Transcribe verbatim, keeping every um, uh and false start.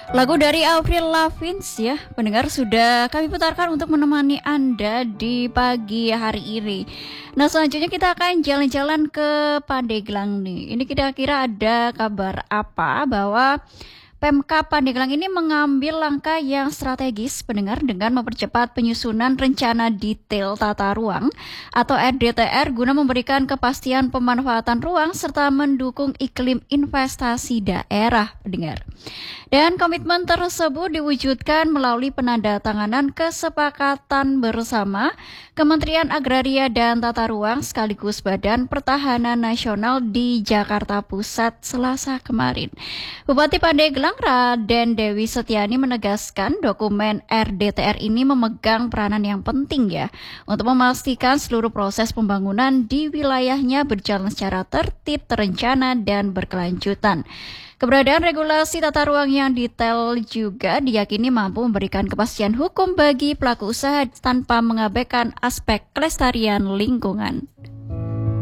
Lagu dari Avril Lavigne ya, pendengar sudah kami putarkan untuk menemani Anda di pagi hari ini. Nah selanjutnya kita akan jalan-jalan ke Pandeglang nih. Ini kira-kira ada kabar apa bahwa Pemkab Pandeglang ini mengambil langkah yang strategis pendengar dengan mempercepat penyusunan rencana detail tata ruang atau R D T R guna memberikan kepastian pemanfaatan ruang serta mendukung iklim investasi daerah pendengar. Dan komitmen tersebut diwujudkan melalui penandatanganan kesepakatan bersama Kementerian Agraria dan Tata Ruang sekaligus Badan Pertahanan Nasional di Jakarta Pusat Selasa kemarin. Bupati Pandeglang Raden Dewi Setiani menegaskan dokumen R D T R ini memegang peranan yang penting ya untuk memastikan seluruh proses pembangunan di wilayahnya berjalan secara tertib, terencana, dan berkelanjutan. Keberadaan regulasi tata ruang yang detail juga diyakini mampu memberikan kepastian hukum bagi pelaku usaha tanpa mengabaikan aspek kelestarian lingkungan.